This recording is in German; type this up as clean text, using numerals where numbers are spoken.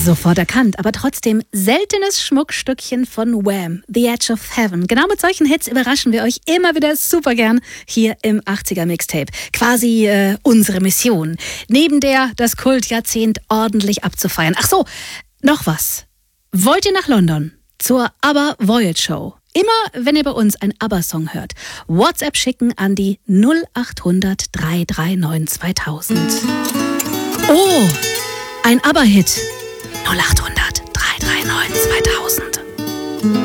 Sofort erkannt, aber trotzdem seltenes Schmuckstückchen von Wham, The Edge of Heaven. Genau mit solchen Hits überraschen wir euch immer wieder super gern hier im 80er Mixtape. Quasi unsere Mission. Neben das Kultjahrzehnt ordentlich abzufeiern. Ach so, noch was. Wollt ihr nach London zur ABBA Voyage Show? Immer, wenn ihr bei uns einen ABBA-Song hört, WhatsApp schicken an die 0800 339 2000. Oh, ein ABBA-Hit. 0800 339 2000.